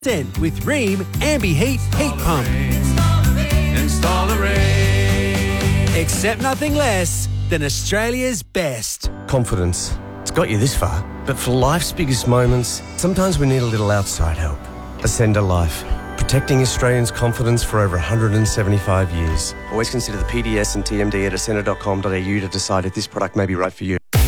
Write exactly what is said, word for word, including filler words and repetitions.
with Rheem Ambi Heat Heat Pump. Install the rain. Accept nothing less than Australia's best. Confidence. It's got you this far. But for life's biggest moments, sometimes we need a little outside help. Ascender Life. Protecting Australians' confidence for over one hundred seventy-five years. Always consider the P D S and T M D at ascender dot com dot a u to decide if this product may be right for you.